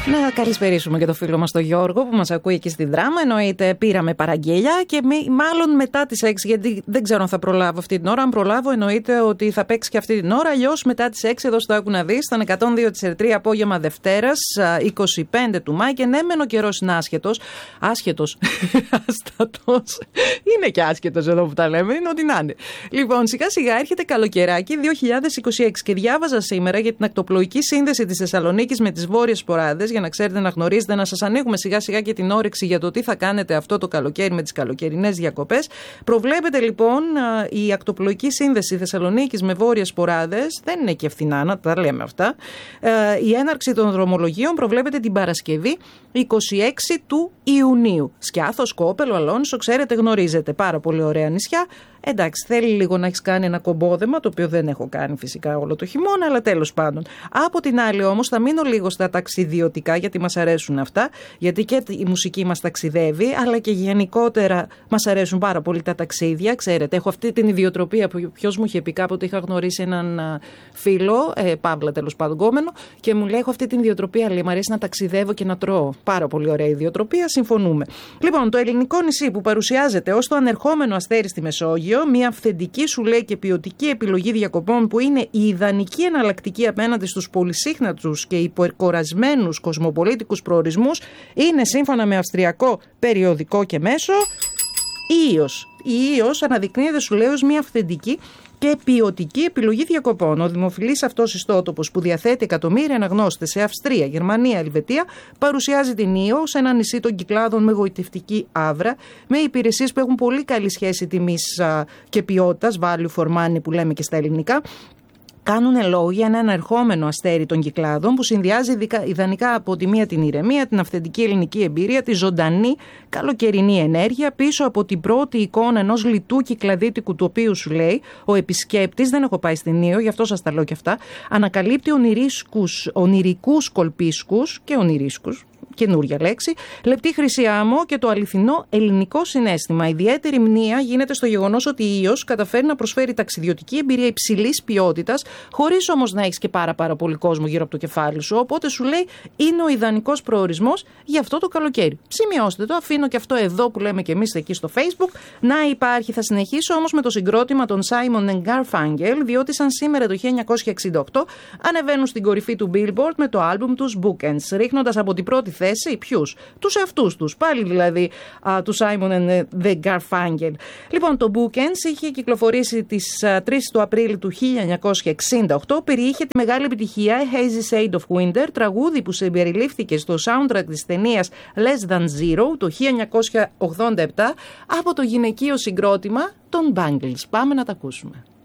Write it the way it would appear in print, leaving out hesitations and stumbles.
Να καλησπερίσουμε και το φίλο μας τον Γιώργο που μας ακούει εκεί στη Δράμα. Εννοείται πήραμε παραγγέλια και μάλλον μετά τις 6, γιατί δεν ξέρω αν θα προλάβω αυτή την ώρα. Αν προλάβω, εννοείται ότι θα παίξει και αυτή την ώρα. Αλλιώς μετά τις 6 εδώ στο Άκου να δεις, στον 102 της Ερτρή απόγευμα Δευτέρας, 25 του Μάη. Και ναι, μεν ο καιρός είναι άσχετος. Άσχετος. Άστατος. Είναι και άσχετος εδώ που τα λέμε, είναι ό,τι να είναι. Λοιπόν, σιγά σιγά έρχεται καλοκαιράκι 2026 και διάβαζα σήμερα για την ακτοπλοϊκή σύνδεση της Θεσσαλονίκης με τις Βόρειες Σποράδες. Για να ξέρετε, να γνωρίζετε, να σας ανοίγουμε σιγά σιγά και την όρεξη για το τι θα κάνετε αυτό το καλοκαίρι με τις καλοκαιρινές διακοπές. Προβλέπετε λοιπόν η ακτοπλοϊκή σύνδεση Θεσσαλονίκης με Βόρειες Σποράδες. Δεν είναι και φθηνά, να τα λέμε αυτά. Η έναρξη των δρομολογίων προβλέπεται την Παρασκευή 26 του Ιουνίου. Σκιάθος, Κόπελο, Αλόνισο, ξέρετε, γνωρίζετε. Πάρα πολύ ωραία νησιά. Εντάξει, θέλει λίγο να έχεις κάνει ένα κομπόδεμα, το οποίο δεν έχω κάνει φυσικά όλο το χειμώνα, αλλά τέλος πάντων. Από την άλλη όμως θα μείνω λίγο στα ταξιδιωτικά, γιατί μας αρέσουν αυτά, γιατί και η μουσική μας ταξιδεύει, αλλά και γενικότερα μας αρέσουν πάρα πολύ τα ταξίδια. Ξέρετε, έχω αυτή την ιδιοτροπία που ποιος μου είχε πει κάποτε, είχα γνωρίσει έναν φίλο, Παύλα τέλος πάντων γκόμενο, και μου λέει: έχω αυτή την ιδιοτροπία, λέει, μου αρέσει να ταξιδεύω και να τρώω. Πάρα πολύ ωραία ιδιοτροπία, συμφωνούμε. Λοιπόν, το ελληνικό νησί που παρουσιάζεται ως το ανερχόμενο αστέρι στη Μεσόγειο, μια αυθεντική, σου λέει, και ποιοτική επιλογή διακοπών που είναι η ιδανική εναλλακτική απέναντι στους πολυσύχνατους και υπερκορασμένους κοσμοπολίτικους προορισμούς, είναι, σύμφωνα με αυστριακό περιοδικό και μέσο, Ίος. Η Ίος αναδεικνύεται, σου λέει, ως μια αυθεντική και ποιοτική επιλογή διακοπών. Ο δημοφιλής αυτός ιστότοπος που διαθέτει εκατομμύρια αναγνώστες σε Αυστρία, Γερμανία, Ελβετία, παρουσιάζει την Ήο σε ένα νησί των Κυκλάδων με γοητευτική άβρα, με υπηρεσίες που έχουν πολύ καλή σχέση τιμής και ποιότητας, value for money που λέμε και στα ελληνικά. Κάνουν λόγο για ένα ανερχόμενο αστέρι των Κυκλάδων που συνδυάζει ιδανικά από τη μία την ηρεμία, την αυθεντική ελληνική εμπειρία, τη ζωντανή καλοκαιρινή ενέργεια, πίσω από την πρώτη εικόνα ενός λιτού κυκλαδίτικου τοπίου, σου λέει, ο επισκέπτης, δεν έχω πάει στην Ήο, γι' αυτό σας τα λέω και αυτά, ανακαλύπτει ονειρικούς κολπίσκους και ονειρίσκους. Καινούρια λέξη, λεπτή χρυσή άμμο και το αληθινό ελληνικό συναίσθημα. Ιδιαίτερη μνήα γίνεται στο γεγονός ότι η Ήος καταφέρει να προσφέρει ταξιδιωτική εμπειρία υψηλής ποιότητας, χωρίς όμως να έχεις και πάρα πολύ κόσμο γύρω από το κεφάλι σου. Οπότε σου λέει είναι ο ιδανικός προορισμός για αυτό το καλοκαίρι. Σημειώστε το, αφήνω και αυτό εδώ που λέμε και εμείς εκεί στο Facebook να υπάρχει. Θα συνεχίσω όμως με το συγκρότημα των Simon & Garfunkel, διότι σαν σήμερα το 1968 ανεβαίνουν στην κορυφή του Billboard με το άλμπουμ τους Bookends, ρίχνοντας από την πρώτη θέση ποιους? Τους εαυτούς τους. Πάλι δηλαδή του Simon and the Garfunkel. Λοιπόν, το Bookends είχε κυκλοφορήσει τις 3 του Απρίλη του 1968. Περιείχε τη μεγάλη επιτυχία Hazy Shade of Winter, τραγούδι που συμπεριλήφθηκε στο soundtrack της ταινίας Less Than Zero το 1987 από το γυναικείο συγκρότημα των Bangles. Πάμε να τα ακούσουμε.